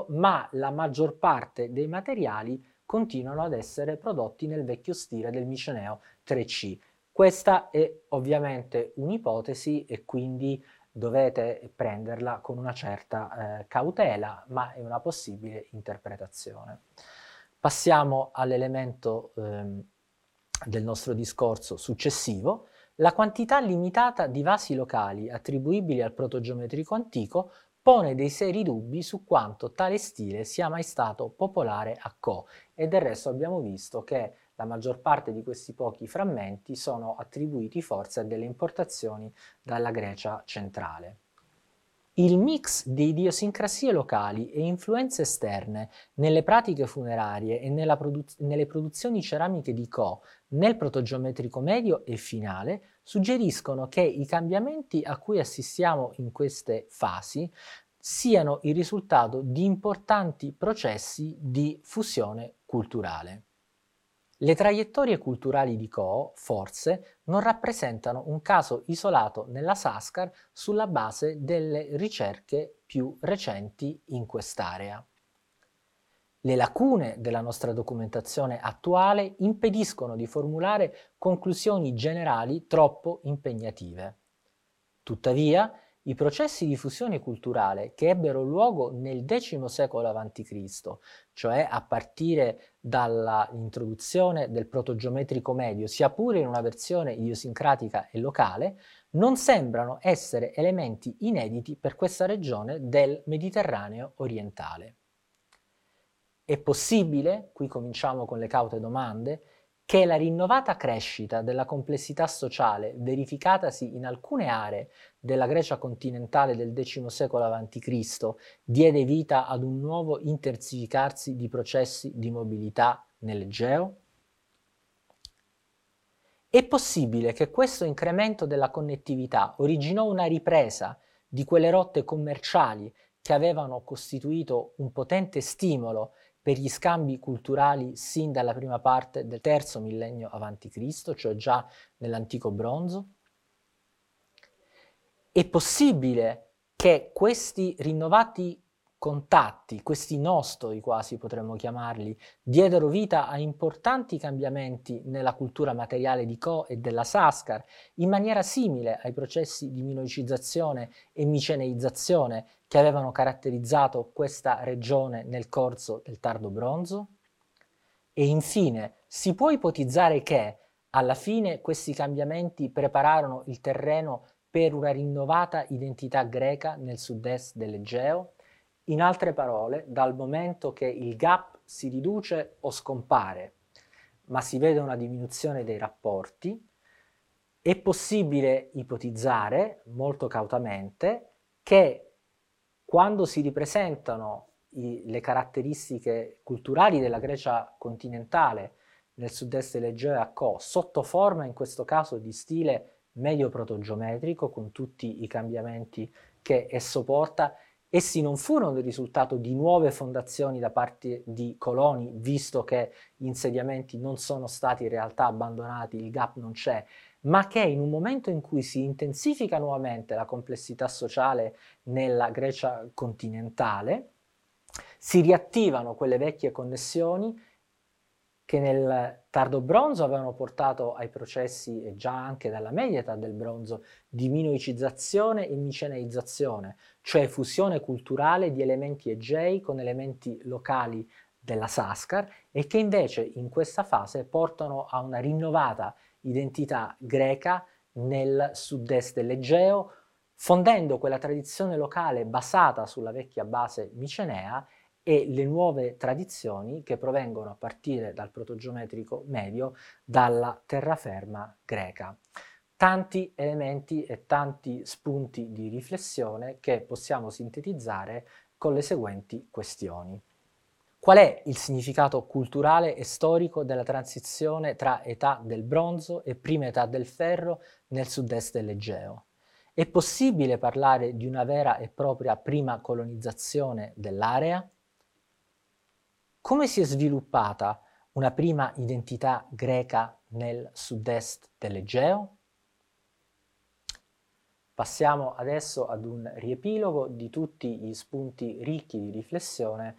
ma la maggior parte dei materiali continuano ad essere prodotti nel vecchio stile del Miceneo 3C. Questa è ovviamente un'ipotesi e quindi dovete prenderla con una certa cautela, ma è una possibile interpretazione. Passiamo all'elemento del nostro discorso successivo. La quantità limitata di vasi locali attribuibili al protogeometrico antico pone dei seri dubbi su quanto tale stile sia mai stato popolare a Co, e del resto abbiamo visto che la maggior parte di questi pochi frammenti sono attribuiti forse a delle importazioni dalla Grecia centrale. Il mix di idiosincrasie locali e influenze esterne nelle pratiche funerarie e nelle produzioni ceramiche di Co nel protogeometrico medio e finale suggeriscono che i cambiamenti a cui assistiamo in queste fasi siano il risultato di importanti processi di fusione culturale. Le traiettorie culturali di Co, forse, non rappresentano un caso isolato nella Saskar sulla base delle ricerche più recenti in quest'area. Le lacune della nostra documentazione attuale impediscono di formulare conclusioni generali troppo impegnative. Tuttavia, i processi di fusione culturale che ebbero luogo nel X secolo a.C., cioè a partire dall'introduzione del protogeometrico medio, sia pure in una versione idiosincratica e locale, non sembrano essere elementi inediti per questa regione del Mediterraneo orientale. È possibile, qui cominciamo con le caute domande, che la rinnovata crescita della complessità sociale verificatasi in alcune aree della Grecia continentale del X secolo a.C. diede vita ad un nuovo intensificarsi di processi di mobilità nell'Egeo? È possibile che questo incremento della connettività originò una ripresa di quelle rotte commerciali che avevano costituito un potente stimolo per gli scambi culturali sin dalla prima parte del terzo millennio a.C., cioè già nell'antico bronzo? È possibile che questi rinnovati contatti, questi nostoi quasi potremmo chiamarli, diedero vita a importanti cambiamenti nella cultura materiale di Co e della Saskar, in maniera simile ai processi di minoicizzazione e miceneizzazione che avevano caratterizzato questa regione nel corso del tardo bronzo? E infine, si può ipotizzare che, alla fine, questi cambiamenti prepararono il terreno per una rinnovata identità greca nel sud-est dell'Egeo? In altre parole, dal momento che il gap si riduce o scompare, ma si vede una diminuzione dei rapporti, è possibile ipotizzare, molto cautamente, che quando si ripresentano le caratteristiche culturali della Grecia continentale nel sud-est dell'Egeo e a Co, sotto forma in questo caso di stile medio protogeometrico, con tutti i cambiamenti che esso porta, essi non furono il risultato di nuove fondazioni da parte di coloni, visto che gli insediamenti non sono stati in realtà abbandonati, il gap non c'è, ma che in un momento in cui si intensifica nuovamente la complessità sociale nella Grecia continentale, si riattivano quelle vecchie connessioni che nel tardo bronzo avevano portato ai processi, e già anche dalla media età del bronzo, di minoicizzazione e miceneizzazione, cioè fusione culturale di elementi egei con elementi locali della Saskar, e che invece in questa fase portano a una rinnovata identità greca nel sud-est dell'Egeo, fondendo quella tradizione locale basata sulla vecchia base micenea e le nuove tradizioni che provengono a partire dal protogeometrico medio, dalla terraferma greca. Tanti elementi e tanti spunti di riflessione che possiamo sintetizzare con le seguenti questioni. Qual è il significato culturale e storico della transizione tra età del bronzo e prima età del ferro nel sud-est dell'Egeo? È possibile parlare di una vera e propria prima colonizzazione dell'area? Come si è sviluppata una prima identità greca nel sud-est dell'Egeo? Passiamo adesso ad un riepilogo di tutti gli spunti ricchi di riflessione